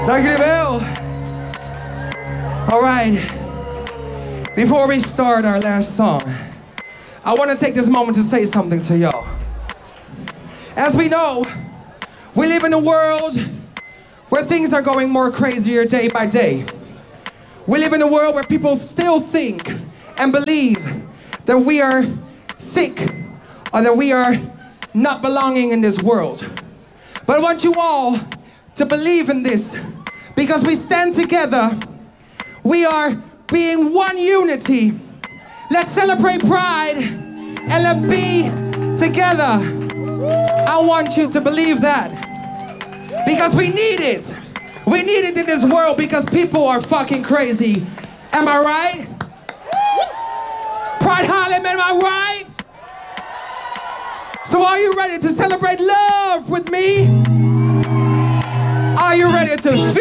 Dankjewel. All right. Before we start our last song, I want to take this moment to say something to y'all. As we know, we live in a world where things are going more crazier day by day. We live in a world where people still think and believe that we are sick or that we are not belonging in this world. But I want you all to believe in this, because we stand together. We are being one unity. Let's celebrate Pride and let's be together. I want you to believe that, because we need it. We need it in this world because people are fucking crazy. Am I right? Pride Harlem, am I right? So are you ready to celebrate love with me? Are you ready to feel